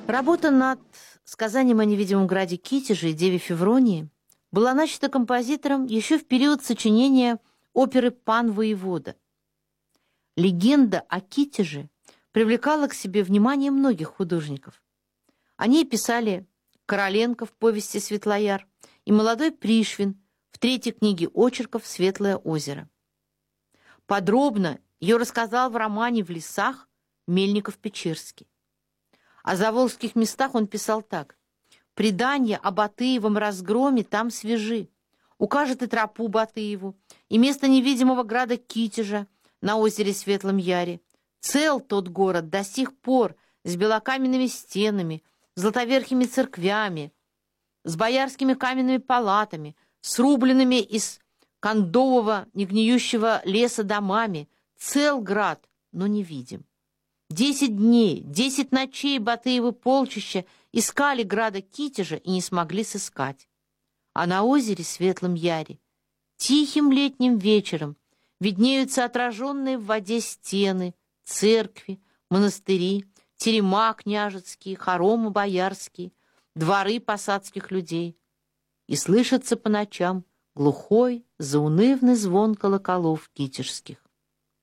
Работа над сказанием о невидимом граде Китеже и Деве Февронии была начата композитором еще в период сочинения оперы «Пан воевода». Легенда о Китеже привлекала к себе внимание многих художников. О ней писали Короленко в повести «Светлояр» и молодой Пришвин в третьей книге очерков «Светлое озеро». Подробно ее рассказал в романе «В лесах» Мельников-Печерский. О заволжских местах он писал так: «Предания о Батыевом разгроме там свежи. Укажет и тропу Батыеву, и место невидимого града Китежа на озере Светлом Яре. Цел тот город до сих пор с белокаменными стенами, златоверхими церквями, с боярскими каменными палатами, с рубленными из кондового негниющего леса домами. Цел град, но невидим. 10 дней, 10 ночей Батыевы полчища искали града Китежа и не смогли сыскать. А на озере Светлом Яре тихим летним вечером виднеются отраженные в воде стены, церкви, монастыри, терема княжеские, хоромы боярские, дворы посадских людей. И слышится по ночам глухой, заунывный звон колоколов китежских.